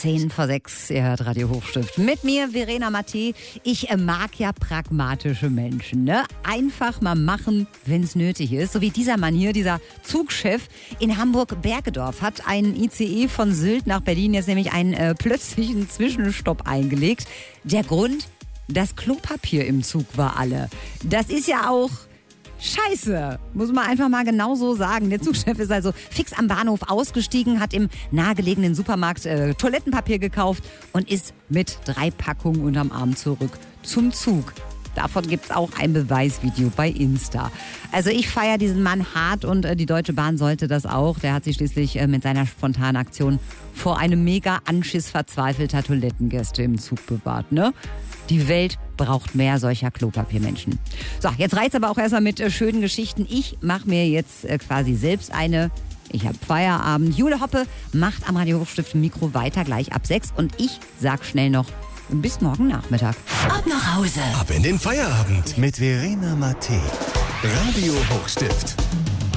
10:10, ihr hört Radio Hochstift. Mit mir Verena Mattei. Ich mag ja pragmatische Menschen, ne? Einfach mal machen, wenn es nötig ist. So wie dieser Mann hier, dieser Zugchef in Hamburg-Bergedorf, hat einen ICE von Sylt nach Berlin jetzt nämlich einen plötzlichen Zwischenstopp eingelegt. Der Grund, das Klopapier im Zug war alle. Das ist ja auch Scheiße, muss man einfach mal genau so sagen. Der Zugchef ist also fix am Bahnhof ausgestiegen, hat im nahegelegenen Supermarkt Toilettenpapier gekauft und ist mit 3 Packungen unterm Arm zurück zum Zug. Davon gibt es auch ein Beweisvideo bei Insta. Also ich feiere diesen Mann hart und die Deutsche Bahn sollte das auch. Der hat sich schließlich mit seiner spontanen Aktion vor einem Mega-Anschiss verzweifelter Toilettengäste im Zug bewahrt, ne? Die Welt braucht mehr solcher Klopapiermenschen. So, jetzt reicht's aber auch erstmal mit schönen Geschichten. Ich mache mir jetzt quasi selbst eine. Ich habe Feierabend. Jule Hoppe macht am Radio Hochstift Mikro weiter gleich ab 6. Und ich sag schnell noch bis morgen Nachmittag. Ab nach Hause. Ab in den Feierabend mit Verena Mattei. Radio Hochstift.